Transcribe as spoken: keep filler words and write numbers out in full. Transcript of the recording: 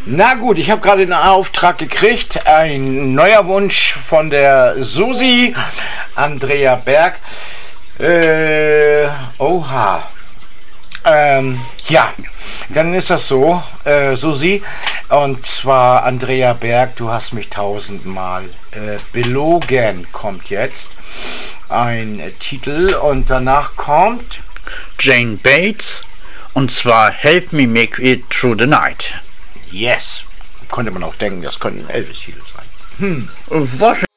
Na gut, ich habe gerade einen Auftrag gekriegt. Ein neuer Wunsch von der Susi, Andrea Berg. Äh, oha. Ähm, ja, dann ist das so, äh, Susi. Und zwar, Andrea Berg, du hast mich tausendmal äh, belogen, kommt jetzt ein äh, Titel und danach kommt Jane Bates, und zwar Help Me Make It Through the Night. Yes. Konnte man auch denken, das könnte ein Elvis-Titel sein. Hm. Was